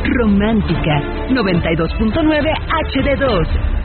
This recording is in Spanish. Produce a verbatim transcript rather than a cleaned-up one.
Romántica noventa y dos punto nueve H D dos.